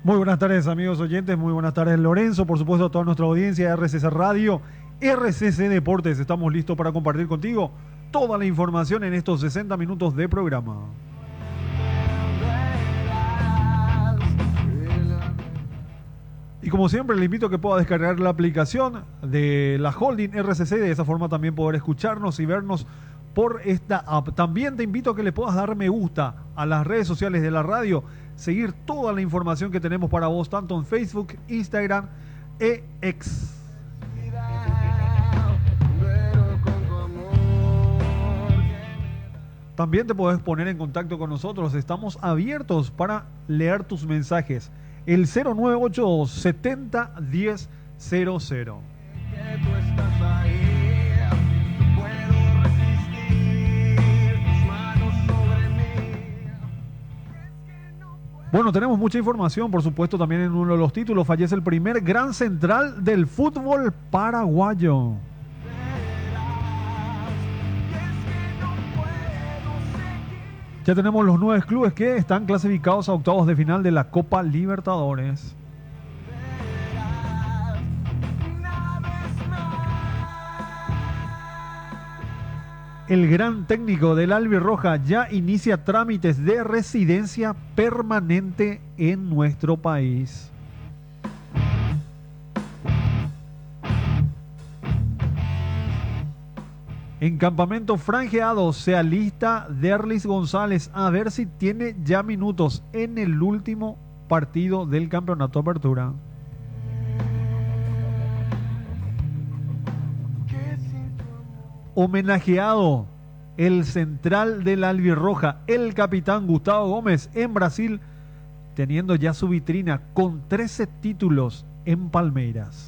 Muy buenas tardes, amigos oyentes. Muy buenas tardes, Lorenzo. Por supuesto, a toda nuestra audiencia de RCC Radio, RCC Deportes. Estamos listos para compartir contigo toda la información en estos 60 minutos de programa. Y como siempre, le invito a que pueda descargar la aplicación de la Holding RCC. De esa forma también poder escucharnos y vernos por esta app. También te invito a que le puedas dar me gusta a las redes sociales de la radio, seguir toda la información que tenemos para vos, tanto en Facebook, Instagram e X. También te podés poner en contacto con nosotros. Estamos abiertos para leer tus mensajes. El 0982 70 10 00. Bueno, tenemos mucha información, por supuesto, también en uno de los títulos. Fallece el primer gran central del fútbol paraguayo. Ya tenemos los 9 clubes que están clasificados a octavos de final de la Copa Libertadores. El gran técnico del Albirroja ya inicia trámites de residencia permanente en nuestro país. En campamento franjeado se alista Derlis González a ver si tiene ya minutos en el último partido del Campeonato Apertura. Homenajeado el central del Albirroja, el capitán Gustavo Gómez, en Brasil, teniendo ya su vitrina con 13 títulos en Palmeiras.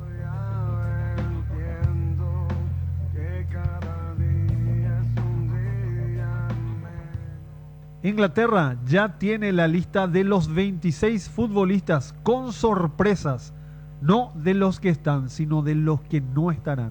Inglaterra ya tiene la lista de los 26 futbolistas con sorpresas, no de los que están, sino de los que no estarán.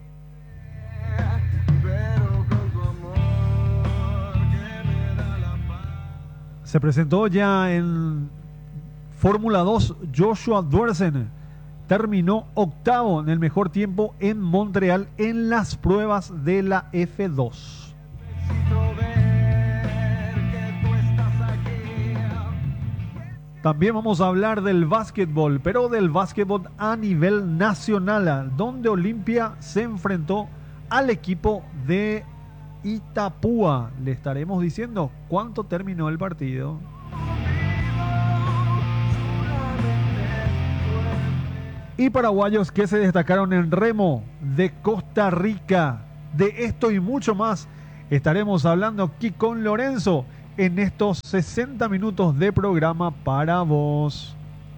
Se presentó ya en Fórmula 2 Joshua Duersen. Terminó octavo en el mejor tiempo en Montreal en las pruebas de la F2. También vamos a hablar del básquetbol, pero del básquetbol a nivel nacional, donde Olimpia se enfrentó al equipo de Itapúa. Le estaremos diciendo cuánto terminó el partido. Y paraguayos que se destacaron en remo de Costa Rica. De esto y mucho más estaremos hablando aquí con Lorenzo en estos 60 minutos de programa para vos.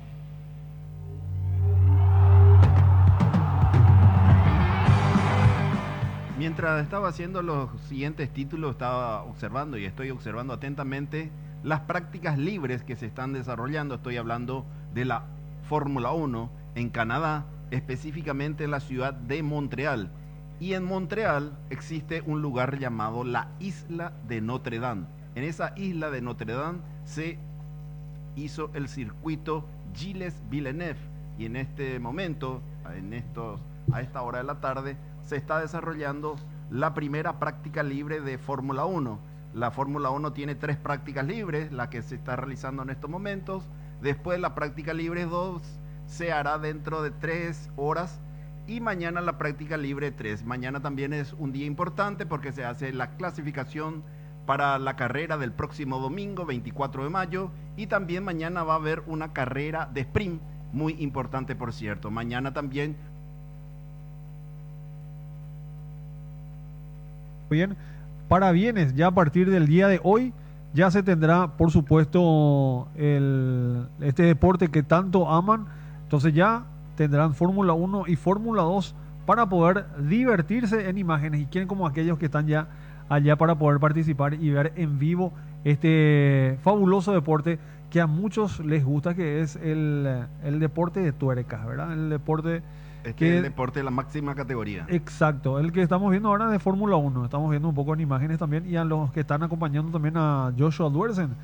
Mientras estaba haciendo los siguientes títulos, estaba observando y estoy observando atentamente las prácticas libres que se están desarrollando. Estoy hablando de la Fórmula 1 en Canadá, específicamente en la ciudad de Montreal. Y en Montreal existe un lugar llamado la Isla de Notre Dame. En esa isla de Notre Dame se hizo el circuito Gilles Villeneuve y en este momento, a esta hora de la tarde, se está desarrollando la primera práctica libre de Fórmula 1. La Fórmula 1 tiene 3 prácticas libres, la que se está realizando en estos momentos. Después la práctica libre 2 se hará dentro de 3 horas y mañana la práctica libre 3. Mañana también es un día importante porque se hace la clasificación para la carrera del próximo domingo, 24 de mayo, y también mañana va a haber una carrera de sprint, muy importante por cierto. Mañana también. Bien, para bienes, ya a partir del día de hoy, ya se tendrá, por supuesto, este deporte que tanto aman. Entonces ya tendrán Fórmula 1 y Fórmula 2 para poder divertirse en imágenes y quieren como aquellos que están ya allá para poder participar y ver en vivo este fabuloso deporte que a muchos les gusta, que es el deporte de tuercas, ¿verdad? El deporte que es el deporte de la máxima categoría. Exacto, el que estamos viendo ahora de Fórmula 1. Estamos viendo un poco en imágenes también y a los que están acompañando también a Joshua Duersen.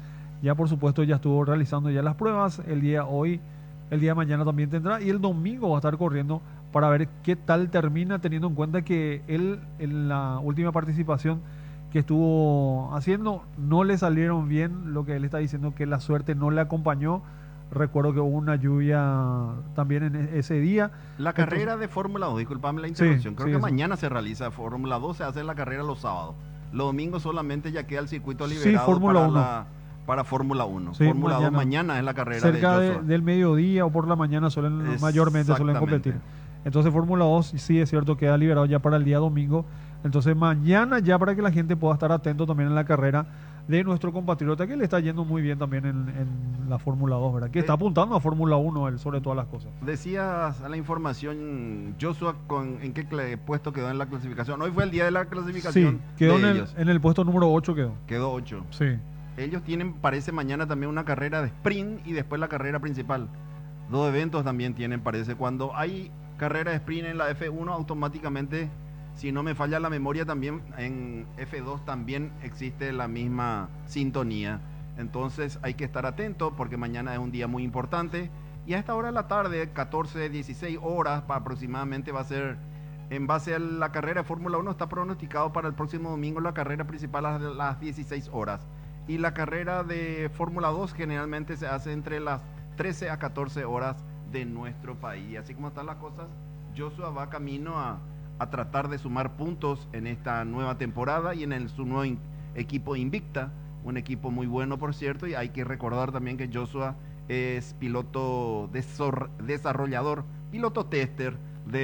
Ya por supuesto ya estuvo realizando ya las pruebas. El día hoy, el día de mañana también tendrá. Y el domingo va a estar corriendo para ver qué tal termina, teniendo en cuenta que él en la última participación que estuvo haciendo no le salieron bien. Lo que él está diciendo, que la suerte no le acompañó. Recuerdo que hubo una lluvia también en ese día. La carrera de Fórmula 2, disculpame la interrupción, creo que eso. Mañana se realiza Fórmula 2, se hace la carrera los sábados. Los domingos solamente ya queda el circuito Sí, liberado Fórmula para 1. para Fórmula 1. Sí, Fórmula 2 mañana es la carrera cerca de Joshua. del mediodía o por la mañana mayormente suelen competir. Entonces Fórmula 2 sí es cierto, queda liberado ya para el día domingo. Entonces mañana ya, para que la gente pueda estar atento también en la carrera de nuestro compatriota, que le está yendo muy bien también en la Fórmula 2, ¿verdad? Que está apuntando a Fórmula 1 él, sobre todas las cosas. Decías a la información, Joshua, ¿en qué puesto quedó en la clasificación? Hoy fue el día de la clasificación. Sí, quedó de ellos. en el puesto número 8 quedó. Quedó 8. Sí. Ellos tienen, parece, mañana también una carrera de sprint y después la carrera principal. 2 eventos también tienen, parece. Cuando hay carrera de sprint en la F1, automáticamente, si no me falla la memoria, también en F2 también existe la misma sintonía. Entonces hay que estar atento porque mañana es un día muy importante. Y a esta hora de la tarde, 14, 16 horas aproximadamente, va a ser, en base a la carrera de Fórmula 1, está pronosticado para el próximo domingo la carrera principal a las 16 horas. Y la carrera de Fórmula 2 generalmente se hace entre las 13 a 14 horas de nuestro país. Y así como están las cosas, Joshua va camino a tratar de sumar puntos en esta nueva temporada y en su nuevo equipo Invicta, un equipo muy bueno, por cierto. Y hay que recordar también que Joshua es piloto desarrollador, piloto tester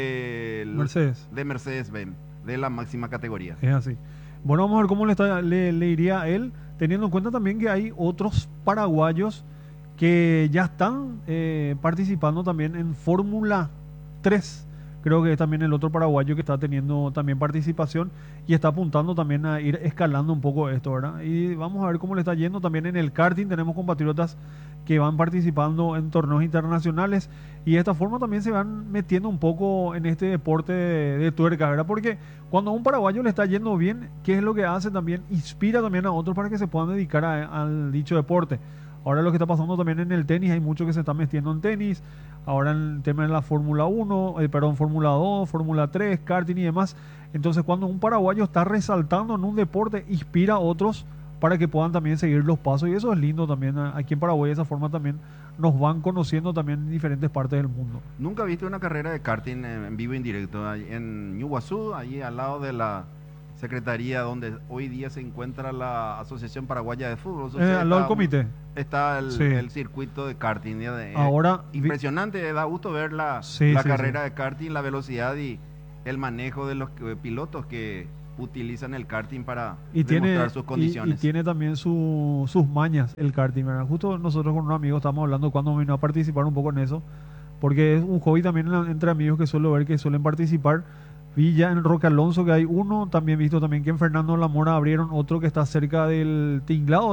de Mercedes-Benz, de la máxima categoría. Es así. Bueno, vamos a ver cómo le iría a él, teniendo en cuenta también que hay otros paraguayos que ya están participando también en Fórmula 3. Creo que es también el otro paraguayo que está teniendo también participación y está apuntando también a ir escalando un poco esto, ¿verdad? Y vamos a ver cómo le está yendo también en el karting. Tenemos compatriotas que van participando en torneos internacionales y de esta forma también se van metiendo un poco en este deporte de tuerca, ¿verdad? Porque cuando a un paraguayo le está yendo bien, ¿qué es lo que hace también? Inspira también a otros para que se puedan dedicar al dicho deporte. Ahora lo que está pasando también en el tenis, hay muchos que se están metiendo en tenis. Ahora en el tema de la Fórmula 1, Fórmula 2, Fórmula 3, karting y demás. Entonces cuando un paraguayo está resaltando en un deporte, inspira a otros para que puedan también seguir los pasos. Y eso es lindo también. Aquí en Paraguay de esa forma también nos van conociendo también en diferentes partes del mundo. ¿Nunca viste una carrera de karting en vivo y en directo? En Ñuguazú, ahí al lado de la secretaría donde hoy día se encuentra la Asociación Paraguaya de Fútbol. Al lado del comité. Está el circuito de karting. Ahora, impresionante, da gusto ver la carrera de karting, la velocidad y el manejo de los pilotos que utilizan el karting para demostrar sus condiciones. Y tiene también sus mañas el karting, ¿verdad? Justo nosotros con unos amigos estamos hablando cuando vino a participar un poco en eso, porque es un hobby también entre amigos que suelo ver que suelen participar. Vi ya en Roque Alonso que hay uno, también visto también que en Fernando La Mora abrieron otro que está cerca del tinglado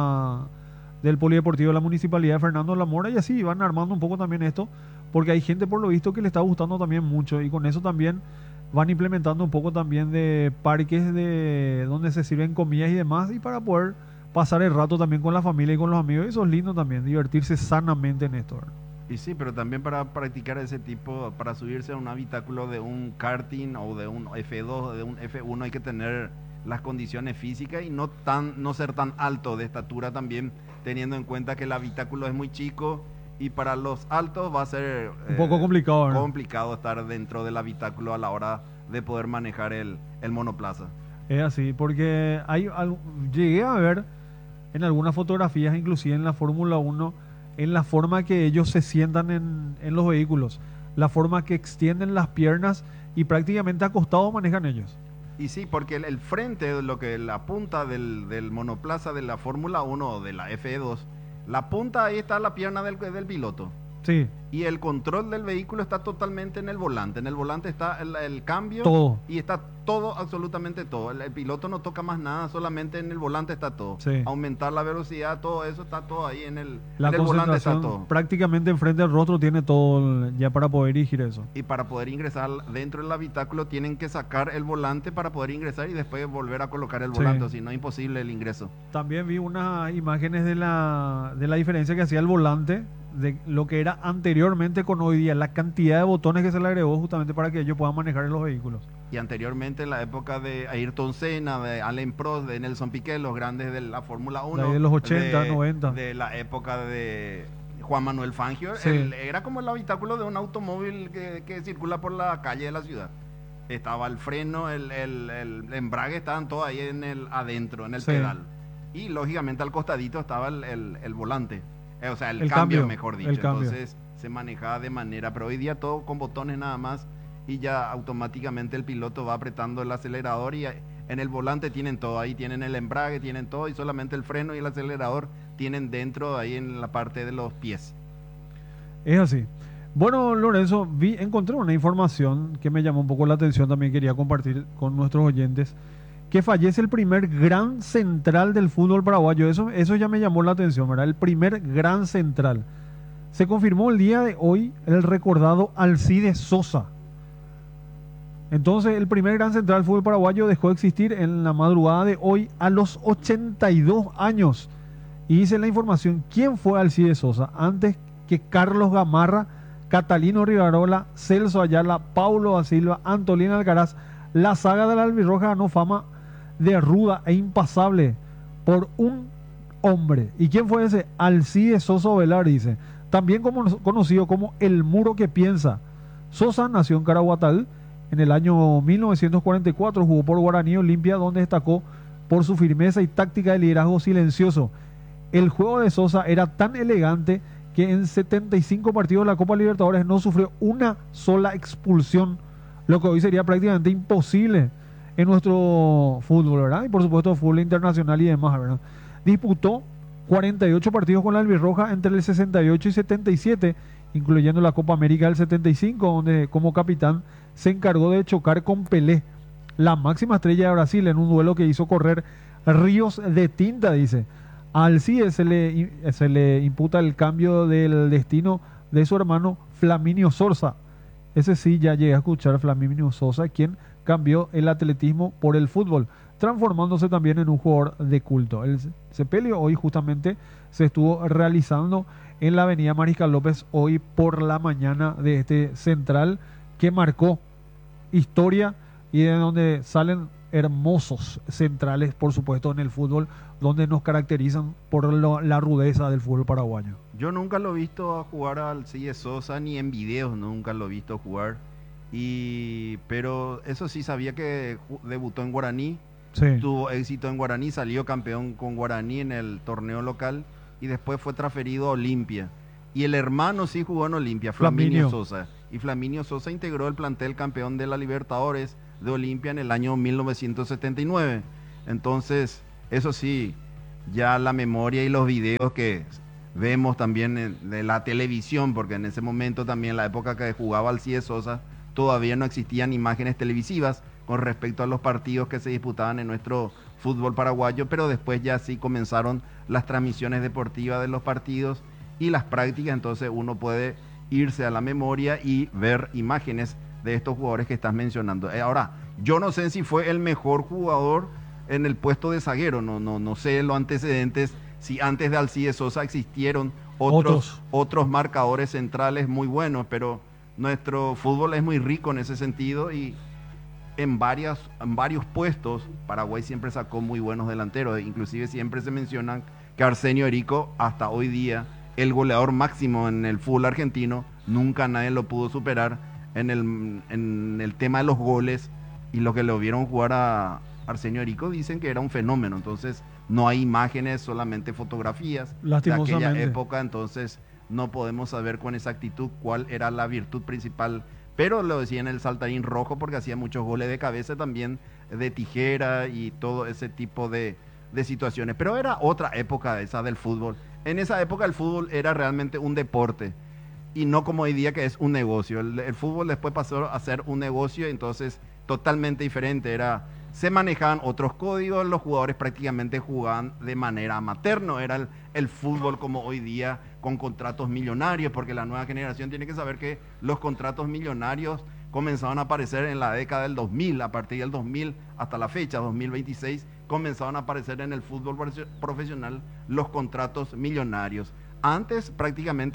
del polideportivo de la municipalidad de Fernando La Mora, y así van armando un poco también esto, porque hay gente por lo visto que le está gustando también mucho, y con eso también van implementando un poco también de parques de donde se sirven comidas y demás, y para poder pasar el rato también con la familia y con los amigos. Y eso es lindo también, divertirse sanamente en esto, ¿verdad? Y sí, pero también para practicar ese tipo, para subirse a un habitáculo de un karting o de un F2 o de un F1 hay que tener las condiciones físicas y no ser tan alto de estatura también, teniendo en cuenta que el habitáculo es muy chico y para los altos va a ser un poco complicado, ¿verdad? Complicado estar dentro del habitáculo a la hora de poder manejar el monoplaza. Es así, porque llegué a ver en algunas fotografías, inclusive en la Fórmula 1, en la forma que ellos se sientan en los vehículos, la forma que extienden las piernas y prácticamente acostados manejan ellos. Y sí, porque el frente, la punta del monoplaza de la Fórmula 1 o de la F2, la punta ahí está la pierna del piloto. Sí, y el control del vehículo está totalmente en el volante. En el volante está el cambio todo. y está todo, absolutamente todo. El piloto no toca más nada, solamente en el volante está todo. Sí. Aumentar la velocidad, todo eso está todo ahí en el La volante está concentración todo. prácticamente enfrente del rostro tiene todo ya para poder dirigir eso. Y para poder ingresar dentro del habitáculo tienen que sacar el volante para poder ingresar y después volver a colocar el volante, si no es imposible el ingreso. También vi unas imágenes de la diferencia que hacía el volante, de lo que era anteriormente con hoy día, la cantidad de botones que se le agregó justamente para que ellos puedan manejar en los vehículos. Y anteriormente en la época de Ayrton Senna, de Alain Prost, de Nelson Piquet, los grandes de la Fórmula 1. De los 80, 90. De la época de Juan Manuel Fangio, Sí. era como el habitáculo de un automóvil que circula por la calle de la ciudad. Estaba el freno, el embrague, estaban todos ahí adentro, en el Sí. pedal. Y lógicamente al costadito estaba el volante, o sea, el El cambio, cambio, mejor dicho. el cambio. Entonces se manejaba de manera, pero hoy día todo con botones nada más y ya automáticamente el piloto va apretando el acelerador y en el volante tienen todo, ahí tienen el embrague, tienen todo y solamente el freno y el acelerador tienen dentro, ahí en la parte de los pies. Es así. Bueno, Lorenzo, encontré una información que me llamó un poco la atención, también quería compartir con nuestros oyentes, que fallece el primer gran central del fútbol paraguayo. Eso ya me llamó la atención, ¿verdad? El primer gran central. Se confirmó el día de hoy el recordado Alcides Sosa. Entonces, el primer gran central del fútbol paraguayo dejó de existir en la madrugada de hoy a los 82 años. Y dice la información, ¿quién fue Alcides Sosa? Antes que Carlos Gamarra, Catalino Rivarola, Celso Ayala, Paulo da Silva, Antolín Alcaraz, la saga de la albirroja ganó fama de ruda e impasable por un hombre. ¿Y quién fue ese? Alcides Sosa Ovelar, dice. También conocido como el muro que piensa. Sosa nació en Caraguatá en el año 1944, jugó por Guaraní Olimpia, donde destacó por su firmeza y táctica de liderazgo silencioso. El juego de Sosa era tan elegante que en 75 partidos de la Copa Libertadores no sufrió una sola expulsión, lo que hoy sería prácticamente imposible en nuestro fútbol, ¿verdad? Y por supuesto fútbol internacional y demás, ¿verdad? Disputó 48 partidos con la albirroja entre el 68 y 77, incluyendo la Copa América del 75, donde como capitán se encargó de chocar con Pelé, la máxima estrella de Brasil, en un duelo que hizo correr ríos de tinta, dice. A Alcides se le imputa el cambio del destino de su hermano Flaminio Sosa. Ese sí, ya llegué a escuchar, Flaminio Sosa, quien cambió el atletismo por el fútbol, transformándose también en un jugador de culto. El sepelio hoy justamente se estuvo realizando en la avenida Mariscal López hoy por la mañana de este central que marcó historia y de donde salen hermosos centrales, por supuesto, en el fútbol, donde nos caracterizan por la rudeza del fútbol paraguayo. Yo nunca lo he visto jugar al Alcides Sosa, ni en videos nunca lo he visto jugar. Pero eso sí, sabía que debutó en Guaraní, Sí. tuvo éxito en Guaraní, salió campeón con Guaraní en el torneo local y después fue transferido a Olimpia. Y el hermano sí jugó en Olimpia, Flaminio Sosa. Y Flaminio Sosa integró el plantel campeón de la Libertadores de Olimpia en el año 1979. Entonces, eso sí, ya la memoria y los videos que vemos también de la televisión, porque en ese momento también, la época que jugaba Alcides Sosa, todavía no existían imágenes televisivas con respecto a los partidos que se disputaban en nuestro fútbol paraguayo, pero después ya sí comenzaron las transmisiones deportivas de los partidos y las prácticas, entonces uno puede irse a la memoria y ver imágenes de estos jugadores que estás mencionando. Ahora, yo no sé si fue el mejor jugador en el puesto de zaguero, no sé los antecedentes, si antes de Alcides Sosa existieron otros marcadores centrales muy buenos, pero nuestro fútbol es muy rico en ese sentido y en varios puestos Paraguay siempre sacó muy buenos delanteros, inclusive siempre se mencionan que Arsenio Erico, hasta hoy día, el goleador máximo en el fútbol argentino, nunca nadie lo pudo superar en el tema de los goles, y lo que lo vieron jugar a Arsenio Erico dicen que era un fenómeno. Entonces no hay imágenes, solamente fotografías de aquella época, entonces no podemos saber con exactitud cuál era la virtud principal, pero lo decían el saltarín rojo porque hacía muchos goles de cabeza también, de tijera y todo ese tipo de situaciones. Pero era otra época esa del fútbol. En esa época el fútbol era realmente un deporte. y no como hoy día que es un negocio. El fútbol después pasó a ser un negocio, entonces totalmente diferente. Se manejaban otros códigos, los jugadores prácticamente jugaban de manera amateur, no era el fútbol como hoy día con contratos millonarios, porque la nueva generación tiene que saber que los contratos millonarios comenzaron a aparecer en la década del 2000, a partir del 2000 hasta la fecha, 2026, comenzaron a aparecer en el fútbol profesional los contratos millonarios. Antes prácticamente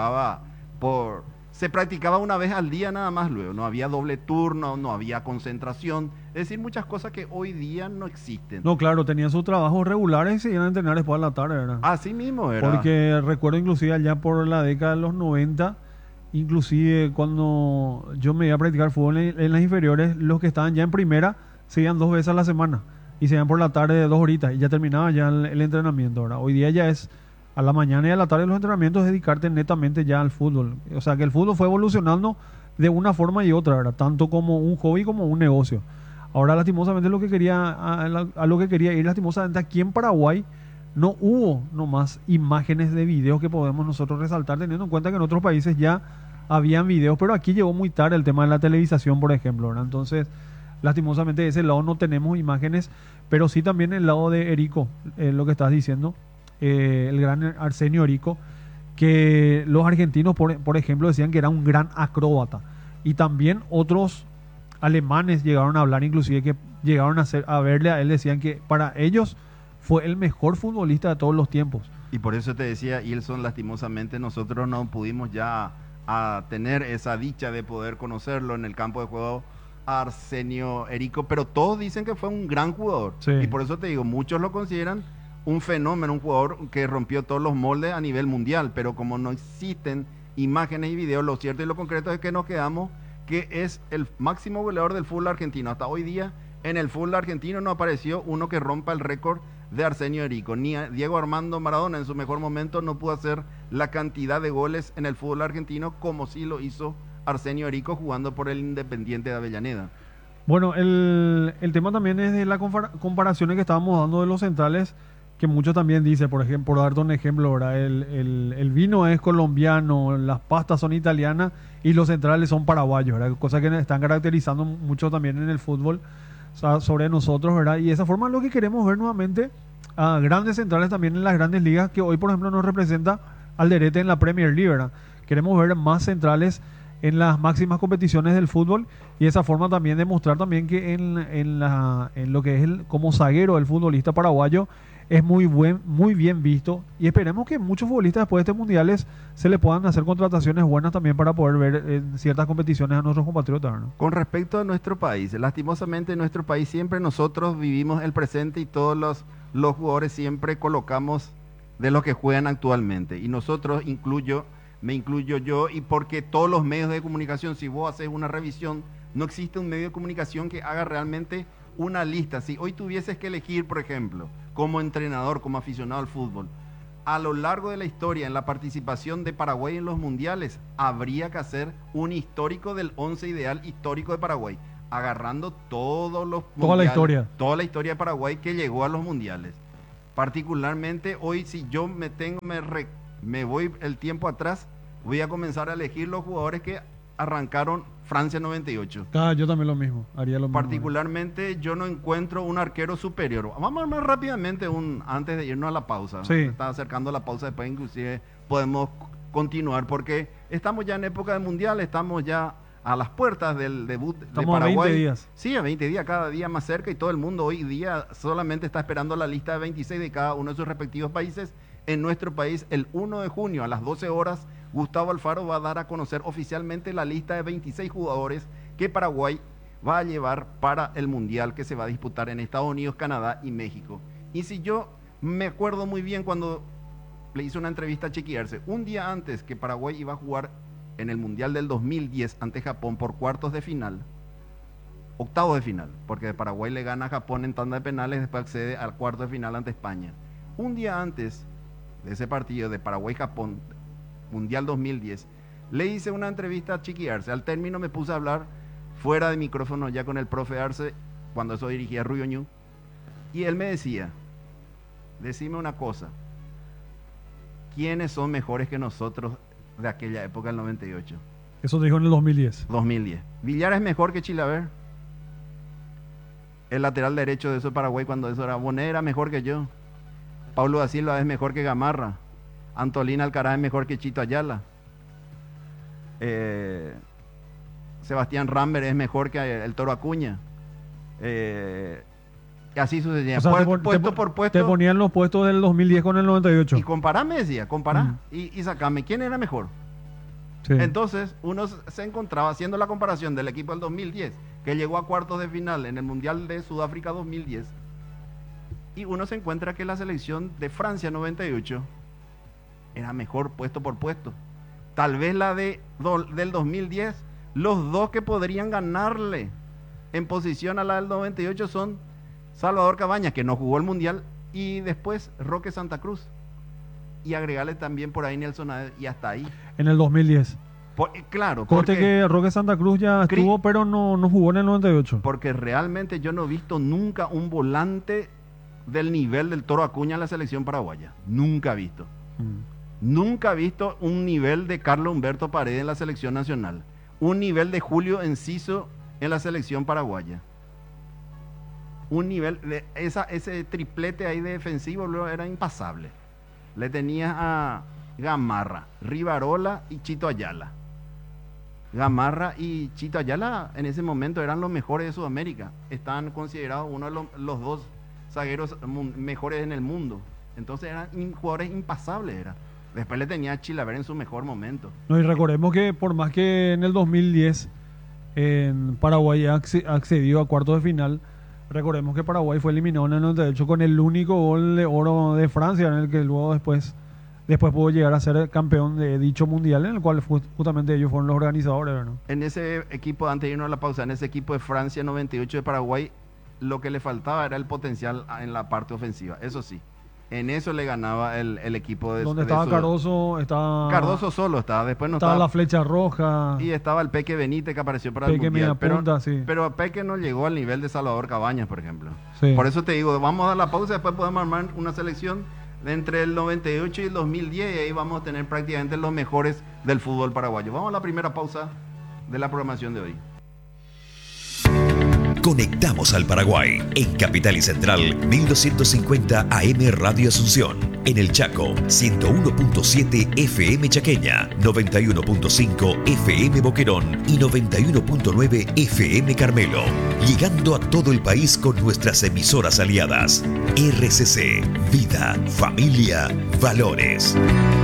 se practicaba una vez al día nada más luego, no había doble turno, no había concentración, es decir, muchas cosas que hoy día no existen. No, claro, tenían sus trabajos regulares y se iban a entrenar después de la tarde, ¿verdad? Así mismo era. Porque recuerdo inclusive allá por la década de los 90, inclusive cuando yo me iba a practicar fútbol en las inferiores, los que estaban ya en primera se iban 2 veces a la semana y se iban por la tarde de 2 horitas y ya terminaba ya el entrenamiento, ¿verdad? Hoy día ya es a la mañana y a la tarde los entrenamientos, dedicarte netamente ya al fútbol. O sea que el fútbol fue evolucionando de una forma y otra, ¿verdad? Tanto como un hobby como un negocio. Ahora lastimosamente a lo que quería ir lastimosamente aquí en Paraguay no hubo nomás imágenes de videos que podemos nosotros resaltar, teniendo en cuenta que en otros países ya habían videos, pero aquí llegó muy tarde el tema de la televisación, por ejemplo, ¿verdad? Entonces lastimosamente de ese lado no tenemos imágenes, pero sí también el lado de Erico, lo que estás diciendo, el gran Arsenio Erico, que los argentinos, por ejemplo, decían que era un gran acróbata. Y también otros alemanes llegaron a hablar, inclusive que llegaron a verle a él, decían que para ellos fue el mejor futbolista de todos los tiempos. Y por eso te decía, Ilson, lastimosamente nosotros no pudimos ya a tener esa dicha de poder conocerlo en el campo de juego a Arsenio Erico, pero todos dicen que fue un gran jugador. Sí. Y por eso te digo, muchos lo consideran un fenómeno, un jugador que rompió todos los moldes a nivel mundial, pero como no existen imágenes y videos, lo cierto y lo concreto es que nos quedamos que es el máximo goleador del fútbol argentino. Hasta hoy día en el fútbol argentino no apareció uno que rompa el récord de Arsenio Erico, ni a Diego Armando Maradona en su mejor momento no pudo hacer la cantidad de goles en el fútbol argentino como sí lo hizo Arsenio Erico jugando por el Independiente de Avellaneda. Bueno, el tema también es de las comparaciones que estábamos dando de los centrales, que muchos también dicen, por ejemplo, por darte un ejemplo, ¿verdad? El vino es colombiano, las pastas son italianas y los centrales son paraguayos, ¿verdad? Cosa que están caracterizando mucho también en el fútbol, o sea, sobre nosotros, ¿verdad? Y de esa forma es lo que queremos ver nuevamente a grandes centrales también en las grandes ligas, que hoy, por ejemplo, nos representa Alderete en la Premier League, ¿verdad? Queremos ver más centrales en las máximas competiciones del fútbol y de esa forma también demostrar también que en lo que es como zaguero el futbolista paraguayo es muy bien visto, y esperemos que muchos futbolistas después de estos mundiales se le puedan hacer contrataciones buenas también para poder ver en ciertas competiciones a nuestros compatriotas, ¿no? Con respecto a nuestro país, lastimosamente en nuestro país siempre nosotros vivimos el presente y todos los jugadores siempre colocamos de los que juegan actualmente, y nosotros me incluyo yo, y porque todos los medios de comunicación, si vos haces una revisión, no existe un medio de comunicación que haga realmente una lista. Si hoy tuvieses que elegir, por ejemplo, como entrenador, como aficionado al fútbol, a lo largo de la historia, en la participación de Paraguay en los mundiales, habría que hacer un histórico del 11 ideal histórico de Paraguay, agarrando todos los toda la historia de Paraguay que llegó a los mundiales. Particularmente hoy, si yo me voy el tiempo atrás, voy a comenzar a elegir los jugadores que arrancaron Francia 98. Yo también lo mismo, haría lo mismo. Particularmente yo no encuentro un arquero superior. Vamos a armar rápidamente antes de irnos a la pausa. Sí. Se está acercando la pausa, después inclusive podemos continuar porque estamos ya en época de mundial, estamos ya a las puertas del debut de Paraguay. A 20 días. Sí, a 20 días, cada día más cerca, y todo el mundo hoy día solamente está esperando la lista de 26 de cada uno de sus respectivos países. En nuestro país, el 1 de junio a las 12 horas, Gustavo Alfaro va a dar a conocer oficialmente la lista de 26 jugadores que Paraguay va a llevar para el Mundial que se va a disputar en Estados Unidos, Canadá y México. Y si yo me acuerdo muy bien cuando le hice una entrevista a Chiqui Arce, un día antes que Paraguay iba a jugar en el Mundial del 2010 ante Japón por cuartos de final, octavos de final, porque Paraguay le gana a Japón en tanda de penales, después accede al cuarto de final ante España. Un día antes de ese partido de Paraguay-Japón, Mundial 2010, le hice una entrevista a Chiqui Arce. Al término me puse a hablar fuera de micrófono ya con el profe Arce, cuando eso dirigía Rubio Ñu, y él me decía, decime una cosa, ¿quiénes son mejores que nosotros de aquella época, el 98. Eso te dijo en el 2010. 2010. Villar es mejor que Chilaver. El lateral derecho de eso Paraguay cuando eso era. Bonet era mejor que yo. Paulo da Silva es mejor que Gamarra. Antolín Alcaraz es mejor que Chito Ayala. Sebastián Rambert es mejor que el Toro Acuña. Y así sucedía. O sea, puesto por puesto. Te ponían los puestos del 2010 con el 98. Y comparame, decía, compará. Y sacame, ¿quién era mejor? Sí. Entonces, uno se encontraba haciendo la comparación del equipo del 2010, que llegó a cuartos de final en el Mundial de Sudáfrica 2010, y uno se encuentra que la selección de Francia 98 era mejor puesto por puesto. Tal vez la del 2010, los dos que podrían ganarle en posición a la del 98 son Salvador Cabañas, que no jugó el Mundial, y después Roque Santa Cruz. Y agregarle también por ahí Nelson Aed, y hasta ahí. En el 2010. Claro. Conste que Roque Santa Cruz ya estuvo, pero no jugó en el 98. Porque realmente yo no he visto nunca un volante del nivel del Toro Acuña en la selección paraguaya. Nunca he visto. Nunca he visto un nivel de Carlos Humberto Paredes en la selección nacional. Un nivel de Julio Enciso en la selección paraguaya. Un nivel de ese triplete ahí de defensivo luego era impasable. Le tenías a Gamarra, Rivarola y Chito Ayala. Gamarra y Chito Ayala en ese momento eran los mejores de Sudamérica. Estaban considerados uno de los dos zagueros mejores en el mundo. Entonces eran jugadores impasables. Después le tenía a Chilaver en su mejor momento. No, y recordemos que por más que en el 2010 en Paraguay accedió a cuartos de final, recordemos que Paraguay fue eliminado en el 98 con el único gol de oro de Francia, en el que luego después pudo llegar a ser campeón de dicho mundial, en el cual justamente ellos fueron los organizadores, ¿no? En ese equipo, antes de irnos a la pausa, en ese equipo de Francia 98 de Paraguay, lo que le faltaba era el potencial en la parte ofensiva, eso sí. En eso le ganaba el equipo de... Donde estaba Cardoso, Cardoso solo estaba, después no estaba la Flecha Roja. Y estaba el Peque Benítez que apareció para Peque el Mundial. Sí. Pero Peque no llegó al nivel de Salvador Cabañas, por ejemplo. Sí. Por eso te digo, vamos a dar la pausa, después podemos armar una selección entre el 98 y el 2010 y ahí vamos a tener prácticamente los mejores del fútbol paraguayo. Vamos a la primera pausa de la programación de hoy. Conectamos al Paraguay en Capital y Central 1250 AM Radio Asunción, en el Chaco 101.7 FM Chaqueña, 91.5 FM Boquerón y 91.9 FM Carmelo, llegando a todo el país con nuestras emisoras aliadas. RCC, Vida, Familia, Valores.